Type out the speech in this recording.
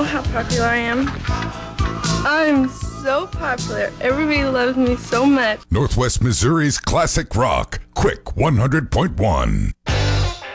how popular I am? I'm so popular. Everybody loves me so much. Northwest Missouri's classic rock, Quick 100.1.